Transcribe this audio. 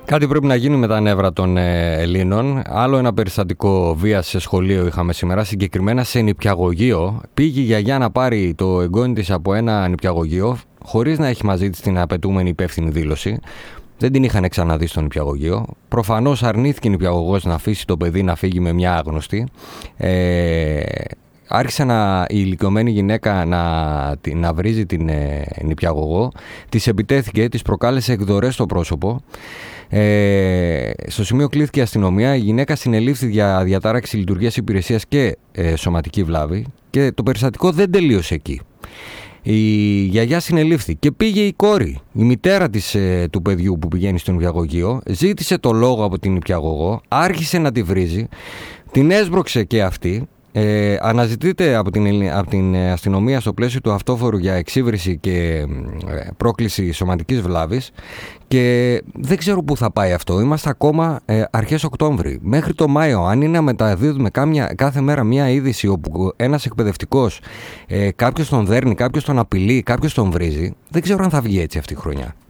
Κάτι πρέπει να γίνει με τα νεύρα των Ελλήνων. Άλλο ένα περιστατικό βίας σε σχολείο είχαμε σήμερα, συγκεκριμένα σε νηπιαγωγείο. Πήγε η γιαγιά να πάρει το εγγόνι της από ένα νηπιαγωγείο, χωρίς να έχει μαζί της την απαιτούμενη υπεύθυνη δήλωση. Δεν την είχαν ξαναδεί στο νηπιαγωγείο. Προφανώς αρνήθηκε η νηπιαγωγός να αφήσει το παιδί να φύγει με μια άγνωστη. Άρχισε η ηλικιωμένη γυναίκα να βρίζει την νηπιαγωγό. Της επιτέθηκε, της προκάλεσε εκδορές στο πρόσωπο. Στο σημείο κλήθηκε η αστυνομία. Η γυναίκα συνελήφθη για διατάραξη λειτουργίας υπηρεσίας και σωματική βλάβη. Και το περιστατικό δεν τελείωσε εκεί. Η γιαγιά συνελήφθη και πήγε η κόρη, η μητέρα του παιδιού που πηγαίνει στο νηπιαγωγείο, ζήτησε το λόγο από την νηπιαγωγό, άρχισε να τη βρίζει, την έσπρωξε και αυτή. Αναζητείται από την αστυνομία στο πλαίσιο του αυτόφορου για εξύβριση και πρόκληση σωματικής βλάβης και δεν ξέρω πού θα πάει αυτό. Είμαστε ακόμα αρχές Οκτώβρη. Μέχρι το Μάιο, αν είναι να μεταδίδουμε κάθε μέρα μια είδηση όπου ένας εκπαιδευτικός κάποιος τον δέρνει, κάποιος τον απειλεί, κάποιος τον βρίζει, δεν ξέρω αν θα βγει έτσι αυτή η χρονιά.